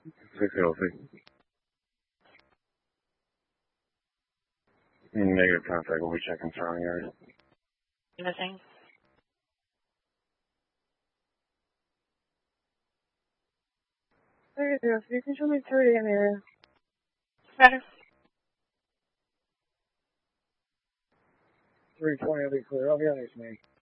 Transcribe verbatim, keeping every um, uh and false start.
six oh six. Negative contact. We'll be checking surrounding areas. Missing. There you go. So you can show me thirty in the area. Better. three twenty will be clear. All the others, man.